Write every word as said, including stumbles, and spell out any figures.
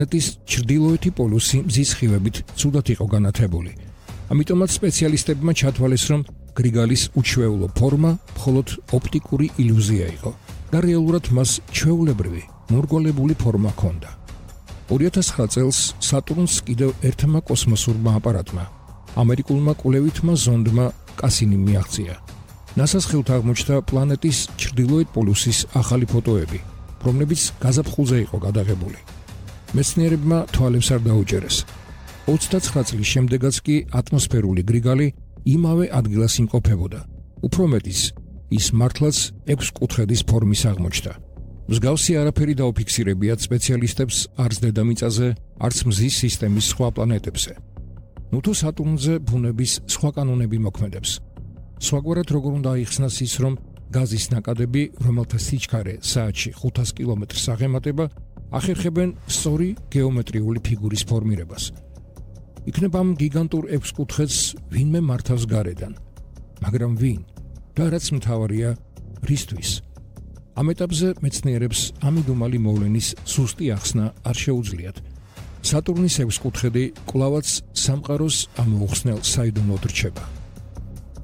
პლანეტის ჩრდილოეთი პოლუსი მზის სხივებით ცუდად იყო განათებული. ამიტომაც სპეციალისტებმა ჩათვალეს, რომ გრიგალის უჩვეულო ფორმა მხოლოდ ოპტიკური ილუზია იყო და რეალურად მას ჩვეულებრივი, მორგვალებული ფორმა ჰქონდა. ორი ათას ცხრა წელს სატურნს კიდევ ერთმა კოსმოსურმა აპარატმა, ამერიკულმა კვლევითმა ზონდმა კასინი მიაღწია. ნასას ხელთ აღმოჩნდა პლანეტის ჩრდილოეთ პოლუსის ახალი ფოტოები, რომლებიც გაზაფხულზე იყო გადაღებული. მეცნიერებმა თვალებს არ დაუჭერეს. ოცდაცხრა წლის შემდეგაც კი ატმოსფერული გრიგალი იმავე ადგილას იმყოფებოდა. უფრო მეტიც, ის მართლაც ექვს კუთხედის ფორმის აღმოჩნდა. მსგავსი არაფერი დაუფიქსირებიათ სპეციალისტებს არც დედამიწაზე, არც მზის სისტემის სხვა პლანეტებზე. ნუ თუ სატურნზე ბუნების სხვა კანონები მოქმედებს. სხვაგვარად როგორ უნდა აიხსნას ის, რომ გაზის ნაკადები, რომელთა სიჩქარე საათში ხუთას კილომეტრს აღემატება, ახერხებენ სწორი გეომეტრიული ფიგურის ფორმირებას. იქნება ამ გიგანტურ ექვს კუთხედს ვინმე მართავს გარედან, მაგრამ ვინ და რაც მთავარია, რისთვის? ამ ეტაპზე მეცნიერებს ამიდუმალი მოვლენის ზუსტი ახსნა არ შეუძლიათ. სატურნის ექვს კუთხედი კვლავაც სამყაროს ამოუხსნელ საიდუმლოდ რჩება.